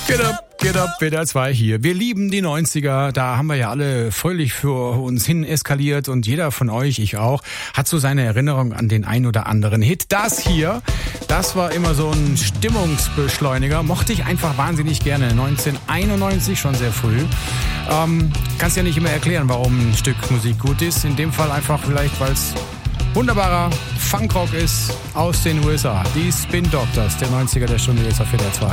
Get up, WDR 2 hier. Wir lieben die 90er, da haben wir ja alle fröhlich für uns hin eskaliert und jeder von euch, ich auch, hat so seine Erinnerung an den ein oder anderen Hit. Das hier, das war immer so ein Stimmungsbeschleuniger, mochte ich einfach wahnsinnig gerne. 1991, schon sehr früh. Kannst ja nicht immer erklären, warum ein Stück Musik gut ist. In dem Fall einfach vielleicht, weil es wunderbarer Funkrock ist aus den USA. Die Spin Doctors, der 90er der Stunde jetzt auf WDR 2.